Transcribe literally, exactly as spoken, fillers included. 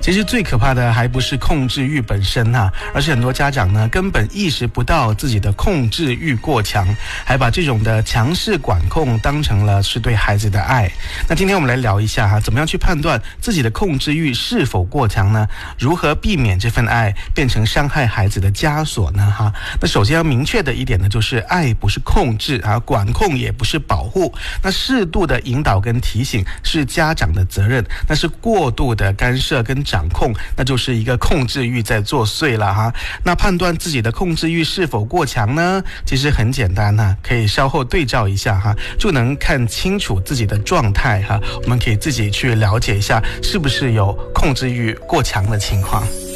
其实最可怕的还不是控制欲本身啊，而是很多家长呢根本意识不到自己的控制欲过强，还把这种的强势管控当成了是对孩子的爱。那今天我们来聊一下哈，怎么样去判断自己的控制欲是否过强呢？如何避免这份爱变成伤害孩子的枷锁呢？哈，那首先要明确的一点呢，就是爱不是控制啊，管控也不是保护。那适度的引导跟提醒是家长的责任，那是过度的干涉跟掌控，那就是一个控制欲在作祟了哈。那判断自己的控制欲是否过强呢？其实很简单哈，可以稍后对照一下哈，就能看清楚自己的状态哈。我们可以自己去了解一下，是不是有控制欲过强的情况。